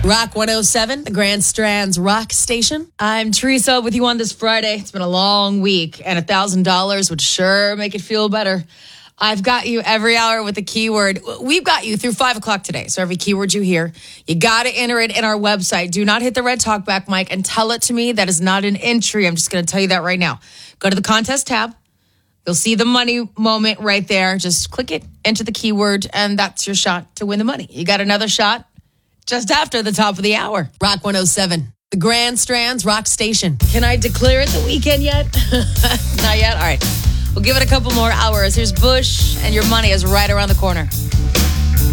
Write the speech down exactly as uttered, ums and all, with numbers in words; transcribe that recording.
Rock one oh seven, the Grand Strands Rock Station. I'm Teresa with you on this Friday. It's been a long week, and one thousand dollars would sure make it feel better. I've got you every hour with a keyword. We've got you through five o'clock today. So every keyword you hear, you got to enter it in our website. Do not hit the red talkback mic and tell it to me. That is not an entry. I'm just going to tell you that right now. Go to the contest tab. You'll see the money moment right there. Just click it, enter the keyword, and that's your shot to win the money. You got another shot just after the top of the hour. Rock one oh seven, the Grand Strands Rock Station. Can I declare it the weekend yet? Not yet? All right. We'll give it a couple more hours. Here's Bush, and your money is right around the corner.